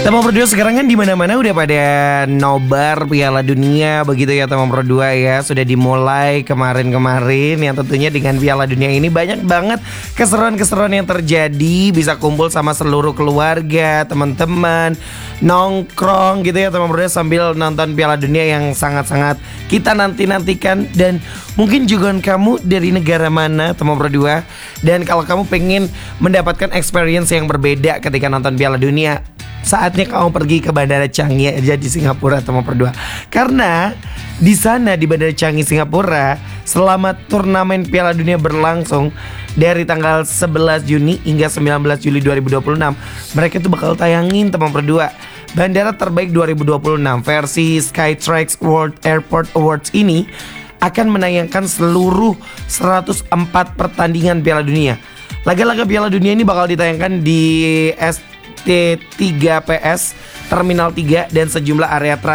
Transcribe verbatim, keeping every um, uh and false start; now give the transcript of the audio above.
Teman berdua sekarang kan di mana-mana udah pada nobar Piala Dunia begitu ya teman berdua ya. Sudah dimulai kemarin-kemarin yang tentunya dengan Piala Dunia ini banyak banget keseruan-keseruan yang terjadi. Bisa kumpul sama seluruh keluarga, teman-teman, nongkrong gitu ya teman berdua sambil nonton Piala Dunia yang sangat-sangat kita nanti-nantikan. Dan mungkin juga kamu dari negara mana teman berdua. Dan kalau kamu pengen mendapatkan experience yang berbeda ketika nonton Piala Dunia, saatnya kamu pergi ke Bandara Changi aja di Singapura teman berdua. Karena di sana di Bandara Changi Singapura selama turnamen Piala Dunia berlangsung dari tanggal sebelas Juni hingga sembilan belas Juli dua ribu dua puluh enam, mereka tuh bakal tayangin teman berdua Bandara Terbaik dua ribu dua puluh enam. Versi Skytrax World Airport Awards ini akan menayangkan seluruh seratus empat pertandingan Piala Dunia. Laga-laga Piala Dunia ini bakal ditayangkan di S T tiga P S Terminal tiga dan sejumlah area transit